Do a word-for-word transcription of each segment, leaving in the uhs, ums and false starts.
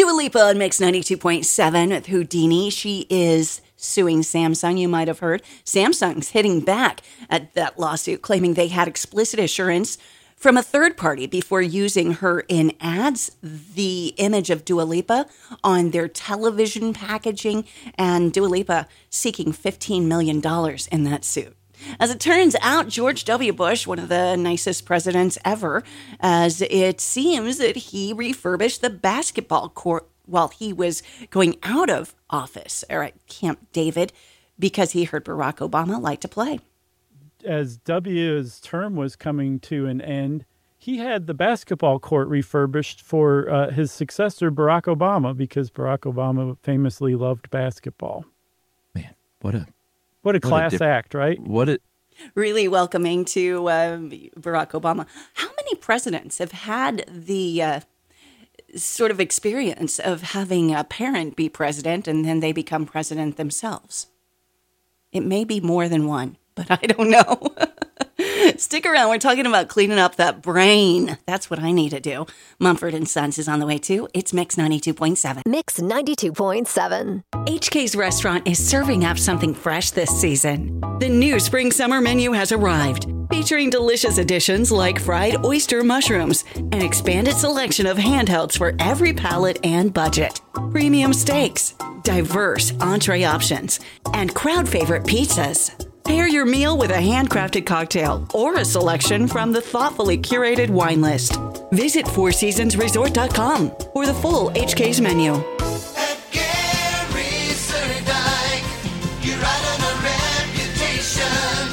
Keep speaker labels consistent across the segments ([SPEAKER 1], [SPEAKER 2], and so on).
[SPEAKER 1] Dua Lipa on Mix ninety-two point seven with Houdini. She is suing Samsung, you might have heard. Samsung's hitting back at that lawsuit, claiming they had explicit assurance from a third party before using her in ads, the image of Dua Lipa on their television packaging, and Dua Lipa seeking fifteen million dollars in that suit. As it turns out, George W. Bush, one of the nicest presidents ever, as it seems that he refurbished the basketball court while he was going out of office or at Camp David because he heard Barack Obama like to play.
[SPEAKER 2] As W's term was coming to an end, he had the basketball court refurbished for uh, his successor, Barack Obama, because Barack Obama famously loved basketball.
[SPEAKER 3] Man, what a...
[SPEAKER 2] What a class
[SPEAKER 3] what a dip-
[SPEAKER 2] act, right?
[SPEAKER 3] What a...
[SPEAKER 1] Really welcoming to uh, Barack Obama. How many presidents have had the uh, sort of experience of having a parent be president and then they become president themselves? It may be more than one, but I don't know. Stick around. We're talking about cleaning up that brain. That's what I need to do. Mumford and Sons is on the way too. It's Mix ninety-two point seven.
[SPEAKER 4] Mix ninety-two point seven.
[SPEAKER 1] H K's Restaurant is serving up something fresh this season. The new spring summer menu has arrived, featuring delicious additions like fried oyster mushrooms, an expanded selection of handhelds for every palate and budget, premium steaks, diverse entree options, and crowd favorite pizzas. Pair your meal with a handcrafted cocktail or a selection from the thoughtfully curated wine list. Visit four seasons resort dot com for the full H K's menu.
[SPEAKER 5] At Gary Surdike, you're right on a reputation.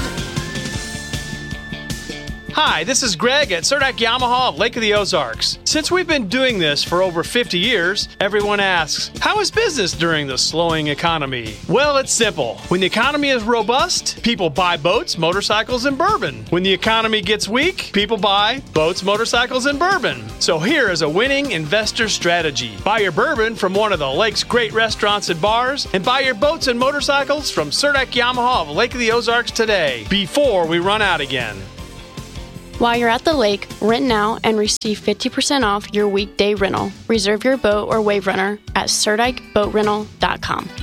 [SPEAKER 6] Hi, this is Greg at Surdike Yamaha of Lake of the Ozarks. Since we've been doing this for over fifty years, everyone asks, how is business during the slowing economy? Well, it's simple. When the economy is robust, people buy boats, motorcycles, and bourbon. When the economy gets weak, people buy boats, motorcycles, and bourbon. So here is a winning investor strategy. Buy your bourbon from one of the lake's great restaurants and bars, and buy your boats and motorcycles from Surdike Yamaha of Lake of the Ozarks today, before we run out again.
[SPEAKER 7] While you're at the lake, rent now and receive fifty percent off your weekday rental. Reserve your boat or wave runner at Surdike Boat Rental dot com.